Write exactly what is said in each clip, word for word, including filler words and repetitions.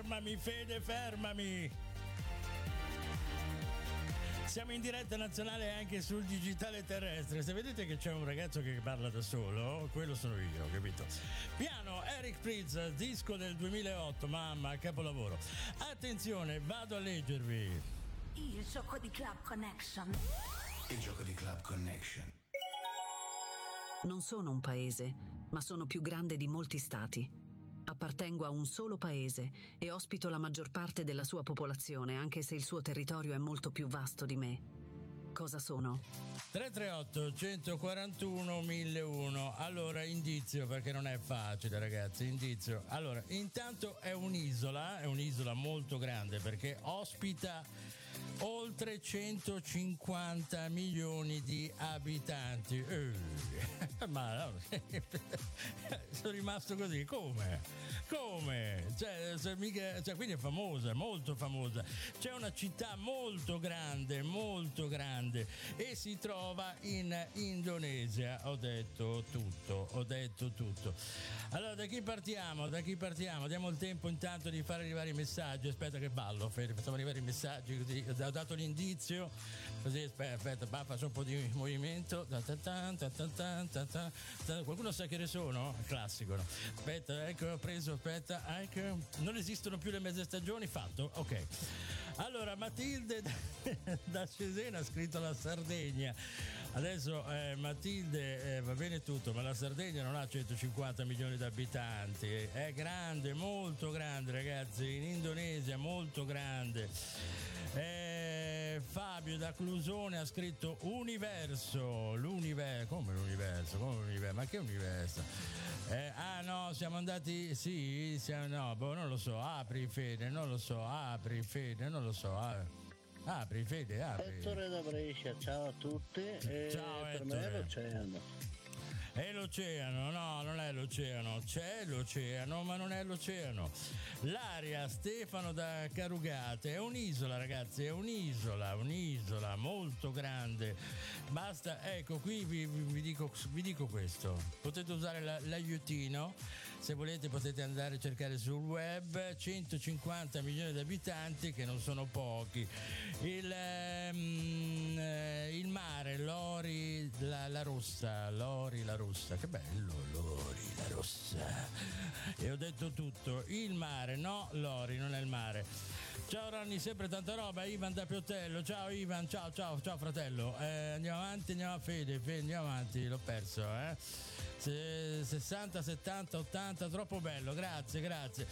fermami Fede, fermami. Siamo in diretta nazionale anche sul digitale terrestre. Se vedete che c'è un ragazzo che parla da solo, quello sono io, capito? Piano Eric Prydz, disco del duemilaotto, mamma, capolavoro. Attenzione, vado a leggervi. Il gioco di Club Connection. Il gioco di Club Connection. Non sono un paese, ma sono più grande di molti stati. Appartengo a un solo paese e ospito la maggior parte della sua popolazione, anche se il suo territorio è molto più vasto di me. Cosa sono? tre tre otto uno quattro uno mille uno. Allora, indizio, perché non è facile, ragazzi. Indizio. Allora, intanto è un'isola, è un'isola molto grande perché ospita oltre centocinquanta milioni di abitanti. Eh, ma no, sono rimasto così. Come? Come? Cioè, se mica, cioè, quindi è famosa, molto famosa. C'è una città molto grande, molto grande e si trova in Indonesia. Ho detto tutto, ho detto tutto. Allora, da chi partiamo? Da chi partiamo? Diamo il tempo intanto di far arrivare i messaggi. Aspetta che ballo, Fede, facciamo arrivare i messaggi così. Ho dato l'indizio, così aspetta, aspetta, faccio un po' di movimento. Qualcuno sa che ne sono? Classico, no? Aspetta, ecco, ho preso, aspetta, ecco. Non esistono più le mezze stagioni, fatto, ok. Allora, Matilde da Cesena ha scritto la Sardegna. Adesso eh, Matilde eh, va bene tutto, ma la Sardegna non ha centocinquanta milioni di abitanti, è grande, molto grande, ragazzi, in Indonesia molto grande. Eh, Fabio da Clusone ha scritto Universo, l'universo, come l'universo, come l'universo, ma che universo? Eh, ah no, siamo andati, sì, siamo, no, boh, non lo so, apri Fede, non lo so, apri Fede, non lo so, apri. Apri Fede, apri. Ettore da Brescia, ciao a tutti. E ciao, per Ettore. me è l'oceano. È l'oceano, no, non è l'oceano, c'è l'oceano, ma non è l'oceano. L'aria, Stefano da Carugate, è un'isola, ragazzi, è un'isola, un'isola molto grande. Basta, ecco, qui vi, vi, dico, vi dico questo. Potete usare la, l'aiutino, se volete potete andare a cercare sul web, centocinquanta milioni di abitanti, che non sono pochi. Il, ehm, il mare, Lori, la, la rossa, Lori, la rossa. Rossa, che bello, Lori, la rossa. E ho detto tutto. Il mare, no, Lori, non è il mare. Ciao Ronny, sempre tanta roba. Ivan da Piottello, ciao Ivan, ciao, ciao, ciao fratello. Eh, andiamo avanti, andiamo a Fede, Fede, andiamo avanti, l'ho perso, eh. Se, sessanta, settanta, ottanta, troppo bello, grazie, grazie.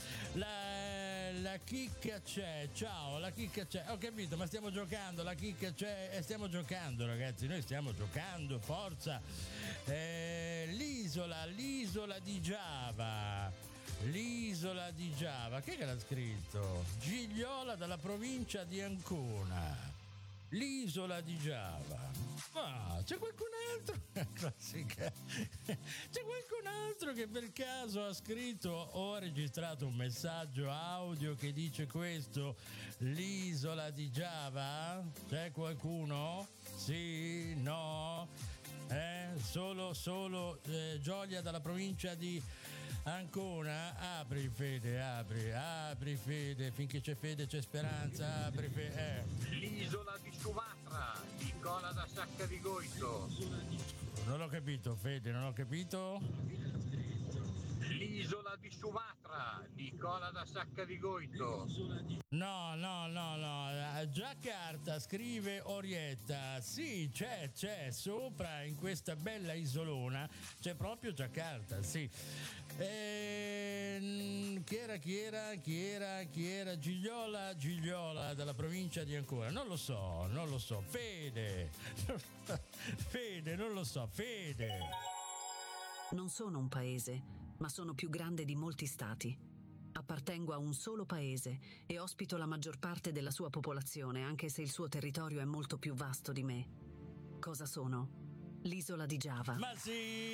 La, la chicca c'è, ciao, la chicca c'è. Ho capito, ma stiamo giocando, la chicca c'è e stiamo giocando, ragazzi, noi stiamo giocando, forza. Eh, l'isola, l'isola di Giava. L'isola di Giava, che che l'ha scritto? Gigliola dalla provincia di Ancona. L'isola di Giava. Ah, c'è qualcun altro? Classica. C'è qualcun altro che per caso ha scritto o ha registrato un messaggio audio che dice questo? L'isola di Giava? C'è qualcuno? Sì? No? Eh? Solo, solo eh, Gioia dalla provincia di Ancona. Apri Fede, apri, apri Fede, finché c'è fede c'è speranza, apri Fede. Eh. L'isola di Sumatra, Nicola da Sacca di Goito. Non ho capito Fede, non ho capito. L'isola di Sumatra, Nicola da Sacca di Goito. No, no, no, no. Giacarta, scrive Orietta. Sì, c'è, c'è, sopra in questa bella isolona c'è proprio Giacarta, sì. E, chi era, chi era, chi era, chi era? Gigliola, Gigliola dalla provincia di Ancona. Non lo so, non lo so. Fede, Fede, non lo so. Fede. Non sono un paese, ma sono più grande di molti stati. Appartengo a un solo paese e ospito la maggior parte della sua popolazione, anche se il suo territorio è molto più vasto di me. Cosa sono? L'isola di Giava. Ma sì!